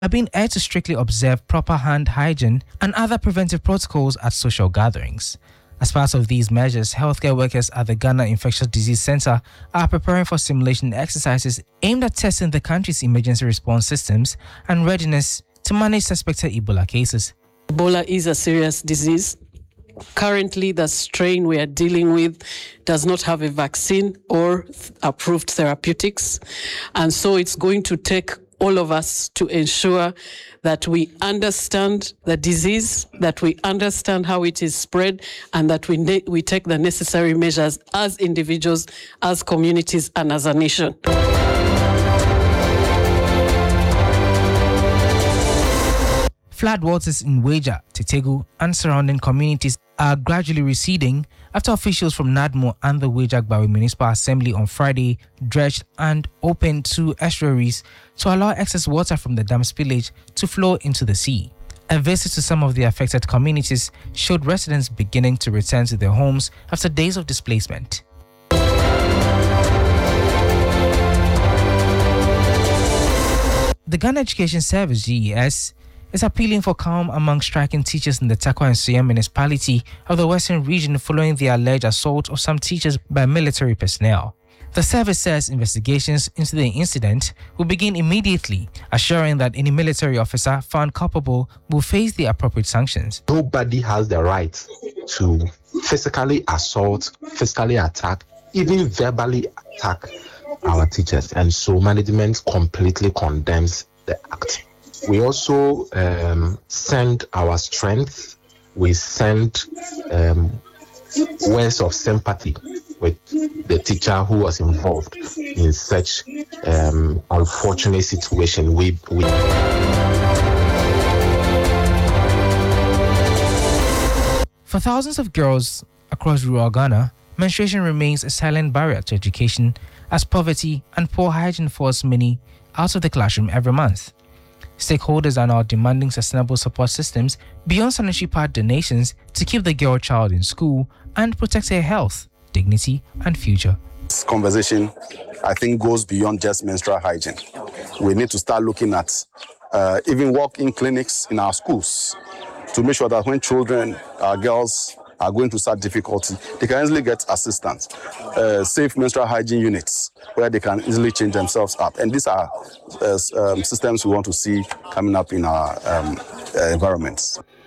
are being urged to strictly observe proper hand hygiene and other preventive protocols at social gatherings. As part of these measures, healthcare workers at the Ghana Infectious Disease Center are preparing for simulation exercises aimed at testing the country's emergency response systems and readiness to manage suspected Ebola cases. Ebola is a serious disease. Currently, the strain we are dealing with does not have a vaccine or approved therapeutics. And so it's going to take all of us to ensure that we understand the disease, that we understand how it is spread, and that we take the necessary measures as individuals, as communities, and as a nation. Floodwaters in Weja, Tetegu, and surrounding communities are gradually receding after officials from NADMO and the Weja-Gbawe Municipal Assembly on Friday dredged and opened 2 estuaries to allow excess water from the dam spillage to flow into the sea. A visit to some of the affected communities showed residents beginning to return to their homes after days of displacement. The Ghana Education Service, GES, is appealing for calm among striking teachers in the Takwa and Suyam municipality of the Western region following the alleged assault of some teachers by military personnel. The service says investigations into the incident will begin immediately, assuring that any military officer found culpable will face the appropriate sanctions. Nobody has the right to physically assault, physically attack, even verbally attack our teachers, and so management completely condemns the act. We also send our strength. We send words of sympathy with the teacher who was involved in such unfortunate situation. For thousands of girls across rural Ghana, menstruation remains a silent barrier to education, as poverty and poor hygiene force many out of the classroom every month. Stakeholders are now demanding sustainable support systems beyond sanitary pad donations to keep the girl child in school and protect her health, dignity, and future. This conversation, I think, goes beyond just menstrual hygiene. We need to start looking at even walk-in clinics in our schools to make sure that when children, our girls, are going to start difficulty, they can easily get assistance. Safe menstrual hygiene units where they can easily change themselves up. And these are systems we want to see coming up in our environments.